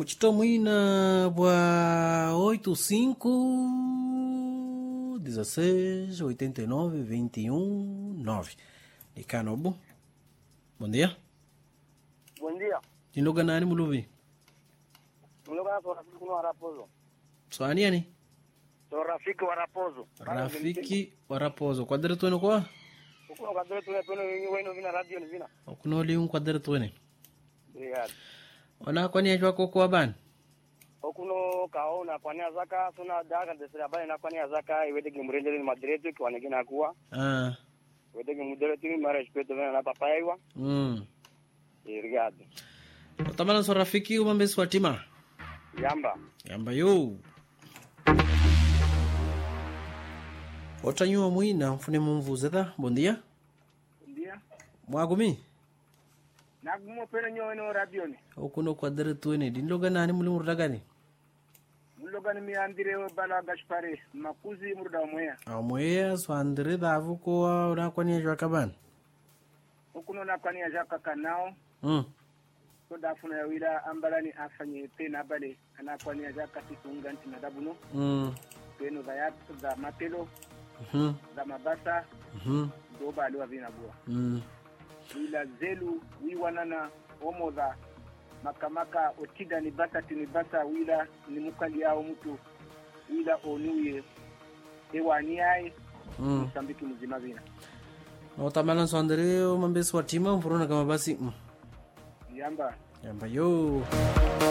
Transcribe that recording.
Uchitomuina bwa 85 16 89 21 9. Ikanobu. Bom dia. Bom dia. Tinoga nani muluvi? Mloga kwa rafiki wa Raposo. Swani yani? So rafiki wa Raposo. Rafiki wa Raposo. Kwadere tuene kwa? Ukuno kadre tuene wenu vina radio ni vina. Ukuno liun kwadere tuene. Obrigado. Ona kwani ajwa kwa ban? Okuno kaona kwani azaka suna daga desira bani na kwani azaka iwede kimurendele ni madretu kwa negina kuwa. Iwede kimudretu ni mara respeto na papa yaiwa. Obrigado. Otamana so rafiki umambe swatima. Yamba yo. Otanyua muina mfune mumvuze ta. Bom dia. Bom dia. Mwagumi. Nagumo pena nyo no radio ni. Okuno kwadere tuene dinloga nani mulimuragani? Muloga ni miandire bala Gaspare makuzi murda moya. Amoya swandire davu ko na kwani ajwa kaban. Okuno na kwani ajaka kanao. So dafuna ya wila ambalani afanye pena bale anakwani ajaka tisunga ntina dabuno. Peno za matelo. Za mabasa. Doba aliwa vina bua. Wila zelu wiwanana omoda makamaka otida ni basa wila ni mukali yao mtu wila onuye ewaniai Msambiki mzima vina. Otamana swandire umambe swatima mfurona kama basi. Yamba Yamba yo.